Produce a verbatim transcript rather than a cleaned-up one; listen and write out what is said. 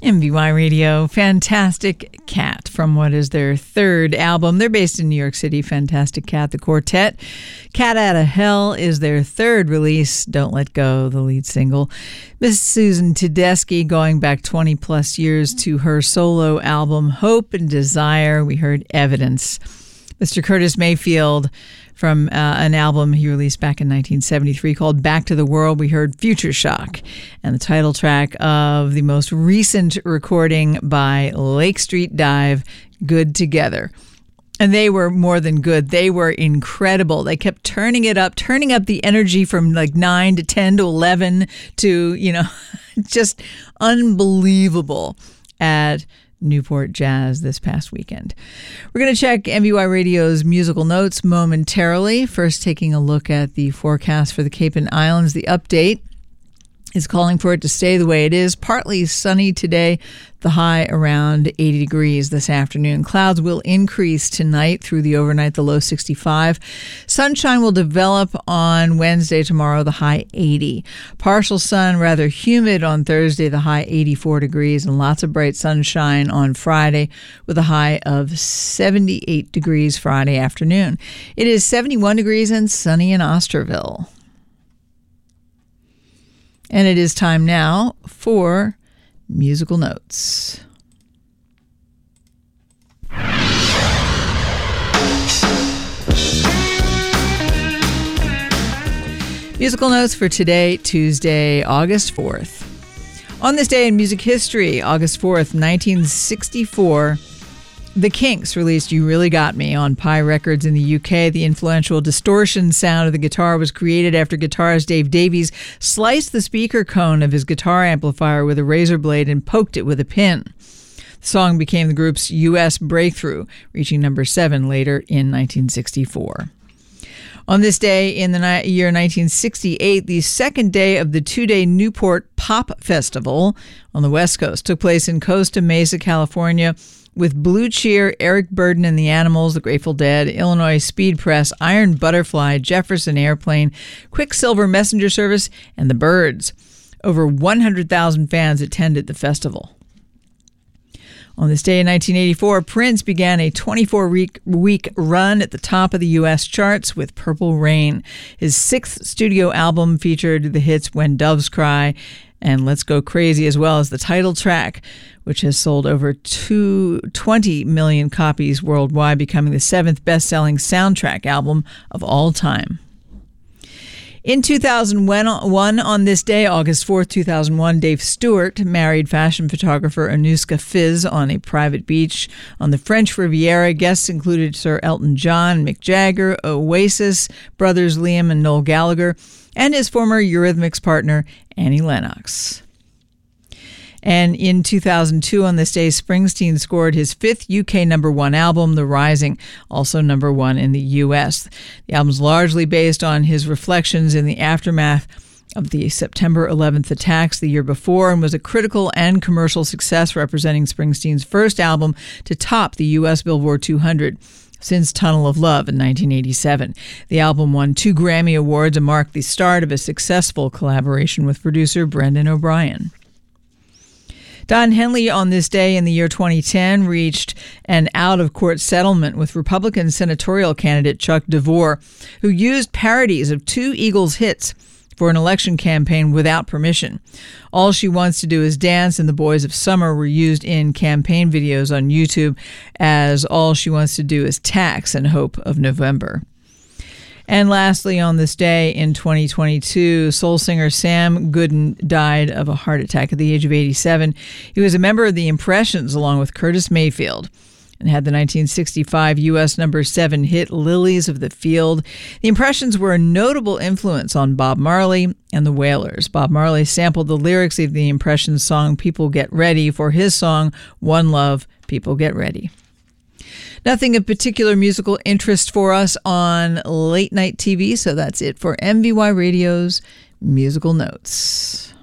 M V Y Radio, Fantastic Cat from what is their third album. They're based in New York City, Fantastic Cat, the quartet. Cat Outta Hell is their third release. Don't Let Go, the lead single. Miss Susan Tedeschi, going back twenty plus years to her solo album, Hope and Desire. We heard Evidence. Mister Curtis Mayfield, from uh, an album he released back in nineteen seventy-three called Back to the World, we heard Future Shock, and the title track of the most recent recording by Lake Street Dive, Good Together. And they were more than good. They were incredible. They kept turning it up, turning up the energy from like nine to ten to eleven to, you know, just unbelievable at Newport Jazz this past weekend. We're going to check M V Y Radio's musical notes momentarily. First, taking a look at the forecast for the Cape and Islands. The update is calling for it to stay the way it is. Partly sunny today, the high around eighty degrees this afternoon. Clouds will increase tonight through the overnight, the low sixty-five. Sunshine will develop on Wednesday, tomorrow, the high eighty. Partial sun, rather humid on Thursday, the high eighty-four degrees, and lots of bright sunshine on Friday with a high of seventy-eight degrees Friday afternoon. It is seventy-one degrees and sunny in Osterville. And it is time now for musical notes. Musical notes for today, Tuesday, August fourth. On this day in music history, August fourth, nineteen sixty-four, The Kinks released You Really Got Me on Pi Records in the U K. The influential distortion sound of the guitar was created after guitarist Dave Davies sliced the speaker cone of his guitar amplifier with a razor blade and poked it with a pin. The song became the group's U S breakthrough, reaching number seven later in nineteen sixty-four. On this day in the year nineteen sixty-eight, the second day of the two-day Newport Pop Festival on the West Coast took place in Costa Mesa, California, with Blue Cheer, Eric Burdon and the Animals, the Grateful Dead, Illinois Speed Press, Iron Butterfly, Jefferson Airplane, Quicksilver Messenger Service, and the Byrds. Over one hundred thousand fans attended the festival. On this day in nineteen eighty-four, Prince began a twenty-four week run at the top of the U S charts with Purple Rain. His sixth studio album featured the hits When Doves Cry and Let's Go Crazy, as well as the title track, which has sold over twenty million copies worldwide, becoming the seventh best-selling soundtrack album of all time. In two thousand one, on this day, August fourth, two thousand one, Dave Stewart married fashion photographer Anouska Fiz on a private beach on the French Riviera. Guests included Sir Elton John, Mick Jagger, Oasis, brothers Liam and Noel Gallagher, and his former Eurythmics partner, Annie Lennox. And in two thousand two, on this day, Springsteen scored his fifth U K number one album, The Rising, also number one in the U S. The album's largely based on his reflections in the aftermath of the September eleventh attacks the year before, and was a critical and commercial success, representing Springsteen's first album to top the U S Billboard two hundred since Tunnel of Love in nineteen eighty-seven. The album won two Grammy Awards and marked the start of a successful collaboration with producer Brendan O'Brien. Don Henley on this day in the year twenty ten reached an out-of-court settlement with Republican senatorial candidate Chuck DeVore, who used parodies of two Eagles hits for an election campaign without permission. All She Wants to Do Is Dance and The Boys of Summer were used in campaign videos on YouTube as All She Wants to Do Is Tax and Hope of November. And lastly, on this day in twenty twenty-two, soul singer Sam Gooden died of a heart attack at the age of eighty-seven. He was a member of the Impressions along with Curtis Mayfield and had the nineteen sixty-five U S number seven hit Lilies of the Field. The Impressions were a notable influence on Bob Marley and the Wailers. Bob Marley sampled the lyrics of the Impressions song People Get Ready for his song One Love, People Get Ready. Nothing of particular musical interest for us on late night T V, so that's it for M V Y Radio's Musical Notes.